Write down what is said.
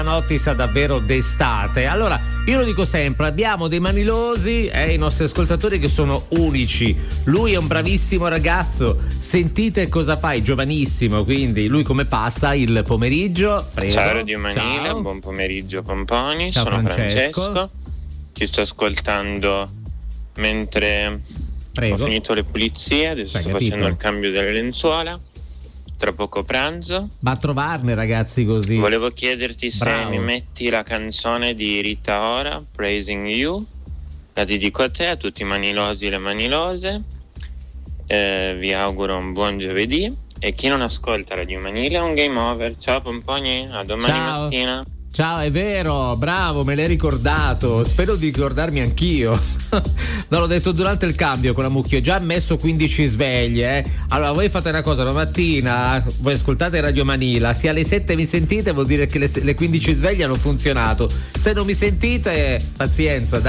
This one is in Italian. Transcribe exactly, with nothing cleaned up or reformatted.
Notti sa davvero d'estate. Allora, io lo dico sempre, abbiamo dei manilosi, eh, i nostri ascoltatori che sono unici. Lui è un bravissimo ragazzo, sentite cosa fai, giovanissimo, quindi lui come passa il pomeriggio. Prego. Ciao Radio Manila, Ciao. Buon pomeriggio Pomponi, Ciao, sono Francesco. Francesco. Ti sto ascoltando mentre Prego. ho finito le pulizie, adesso Hai sto capito? facendo il cambio delle lenzuola. Tra poco pranzo. Ma a trovarne ragazzi così. Volevo chiederti se Bravo. mi metti la canzone di Rita Ora, Praising You. La dedico a te, a tutti i manilosi e le manilose. Eh, vi auguro un buon giovedì. E chi non ascolta Radio Manila è un game over. Ciao Pomponi, a domani Ciao. mattina. Ciao, è vero, bravo, me l'hai ricordato. Spero di ricordarmi anch'io. No, l'ho detto durante il cambio con la mucchio. Ho già messo quindici sveglie. Eh. Allora, voi fate una cosa: la mattina voi ascoltate Radio Manila. Se alle sette mi sentite, vuol dire che le, le quindici sveglie hanno funzionato. Se non mi sentite, pazienza, dai.